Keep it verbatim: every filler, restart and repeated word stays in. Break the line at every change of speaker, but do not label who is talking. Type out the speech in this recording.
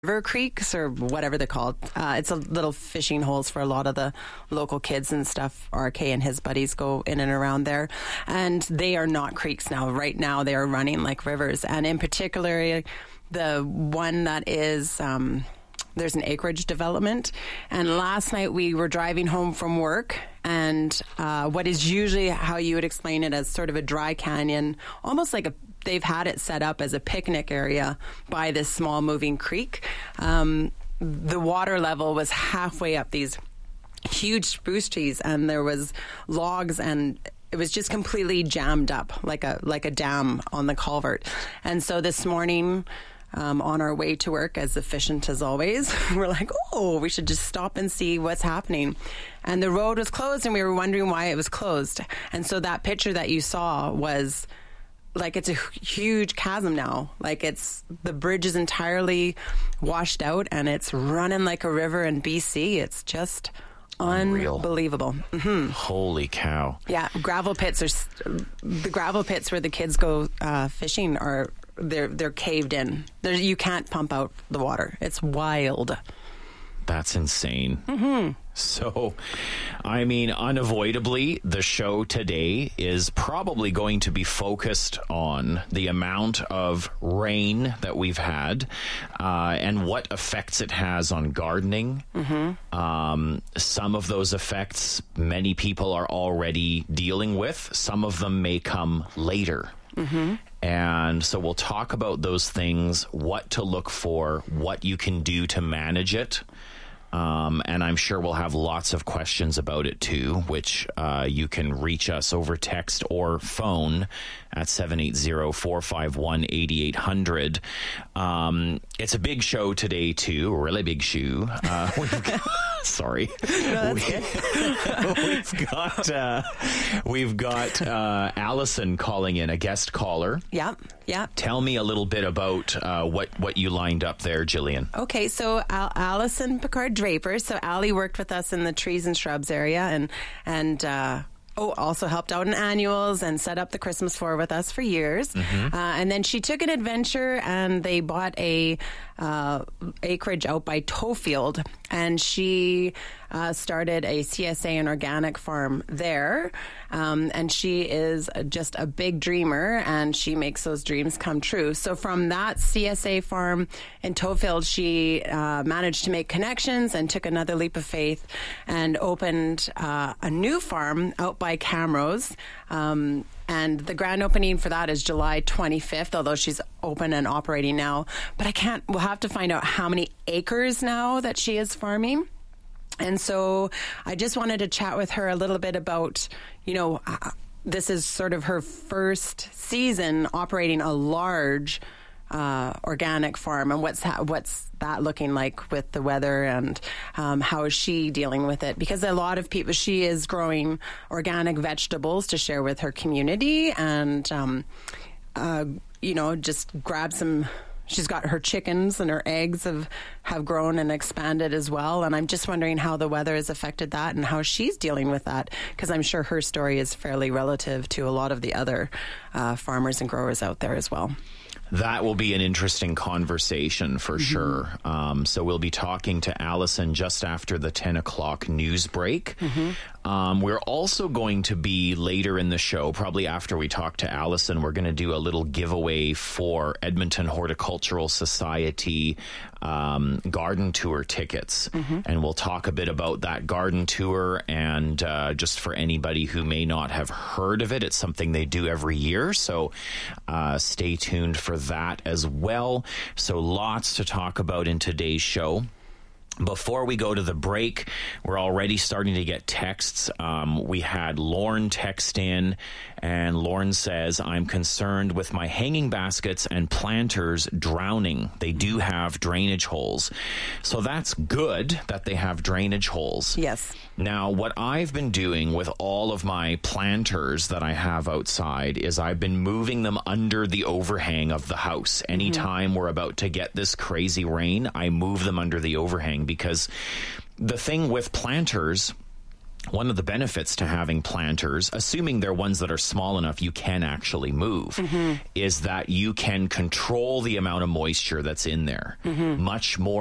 river creeks or whatever they're called. Uh, it's a little fishing holes for a lot of the local kids and stuff. R K and his buddies go in and around there. And they are not creeks now. Right now they are running like rivers. And in particular, the one that is... Um, there's an acreage development. And last night we were driving home from work, and uh, what is usually how you would explain it as sort of a dry canyon, almost like a they've had it set up as a picnic area by this small moving creek. Um, the water level was halfway up these huge spruce trees, and there was logs, and it was just completely jammed up like a like a dam on the culvert. And so this morning, Um, on our way to work, as efficient as always, we're like, oh, we should just stop and see what's happening. And the road was closed, and we were wondering why it was closed. And so that picture that you saw was like, it's a huge chasm now. Like, it's the bridge is entirely washed out, and it's running like a river in B C. It's just
Unreal.
Unbelievable. Mm-hmm.
Holy cow.
Yeah, gravel pits are the gravel pits where the kids go uh, fishing are they're they're caved in. There, you can't pump out the water. It's wild.
That's insane.
Mm-hmm.
So, I mean, unavoidably, the show today is probably going to be focused on the amount of rain that we've had uh, and what effects it has on gardening. Mm-hmm. Um, some of those effects many people are already dealing with. Some of them may come later. Mm-hmm. And so we'll talk about those things, what to look for, what you can do to manage it. Um, and I'm sure we'll have lots of questions about it too, which uh, you can reach us over text or phone at seven eight zero, four five one, eight eight zero zero. Um, it's a big show today too, a really big shoe. Uh, we've got, sorry.
No,
we, we've got, uh, we've got uh, Allison calling in, a guest caller.
Yeah, yeah.
Tell me a little bit about uh, what, what you lined up there, Jillian.
Okay, so Al- Allison Picard Draper. So Allie worked with us in the trees and shrubs area, and and uh, oh, also helped out in annuals and set up the Christmas floor with us for years. Mm-hmm. Uh, and then she took an adventure, and they bought a uh, acreage out by Toefield, and she uh, started a C S A and organic farm there. Um, and she is just a big dreamer, and she makes those dreams come true. So from that C S A farm in Toefield, she uh, managed to make connections and took another leap of faith and opened uh, a new farm out by Camrose. Um, and the grand opening for that is July twenty-fifth, although she's open and operating now. But I can't, we'll have to find out how many acres now that she is farming. And so I just wanted to chat with her a little bit about, you know, uh, this is sort of her first season operating a large uh, organic farm, and what's ha- what's that looking like with the weather, and um, how is she dealing with it? Because a lot of people, she is growing organic vegetables to share with her community, and, um, uh, you know, just grab some... She's got her chickens, and her eggs have, have grown and expanded as well. And I'm just wondering how the weather has affected that and how she's dealing with that, because I'm sure her story is fairly relative to a lot of the other uh, farmers and growers out there as well.
That will be an interesting conversation for mm-hmm. sure. Um, so we'll be talking to Allison just after the ten o'clock news break. Mm-hmm. Um, we're also going to be later in the show, probably after we talk to Allison, we're going to do a little giveaway for Edmonton Horticultural Society um, garden tour tickets. Mm-hmm. And we'll talk a bit about that garden tour. And uh, just for anybody who may not have heard of it, it's something they do every year. So uh, stay tuned for that as well. So lots to talk about in today's show. Before we go to the break, we're already starting to get texts. Um, we had Lauren text in, and Lauren says, I'm concerned with my hanging baskets and planters drowning. They do have drainage holes. So that's good that they have drainage holes.
Yes.
Now, what I've been doing with all of my planters that I have outside is I've been moving them under the overhang of the house. Anytime mm-hmm. we're about to get this crazy rain, I move them under the overhang, because the thing with planters one of the benefits to having planters, assuming they're ones that are small enough you can actually move, mm-hmm. is that you can control the amount of moisture that's in there mm-hmm. much more